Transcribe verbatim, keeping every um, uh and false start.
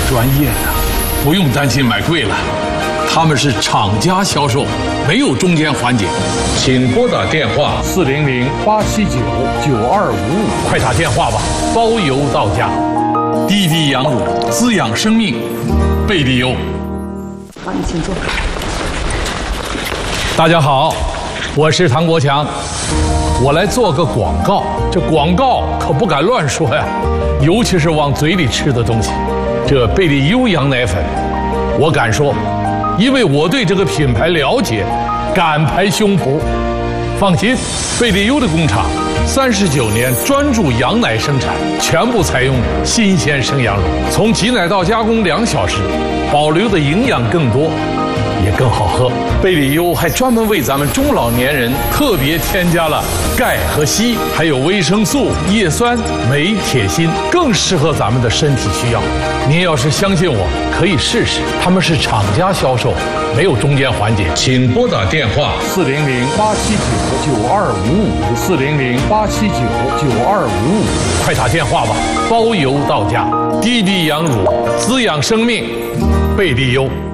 专业的，不用担心买贵了。他们是厂家销售，没有中间环节。请拨打电话四零零八七九九二五五，快打电话吧，包邮到家。滴滴羊乳滋养生命，贝利优。 好，你请坐。 大家好，我是唐国强，我来做个广告。这广告可不敢乱说呀，尤其是往嘴里吃的东西。这贝利优羊奶粉，我敢说，因为我对这个品牌了解，敢拍胸脯。放心，贝利优的工厂三十九年专注羊奶生产，全部采用新鲜生羊乳，从挤奶到加工两小时，保留的营养更多，也更好喝。贝利优还专门为咱们中老年人特别添加了钙和硒，还有维生素、叶酸、镁、铁、锌，更适合咱们的身体需要。您要是相信我，可以试试。他们是厂家销售，没有中间环节。请拨打电话四零零八七九九二五五，四零零八七九九二五五，快打电话吧，包邮到家。滴滴羊乳滋养生命，贝利优。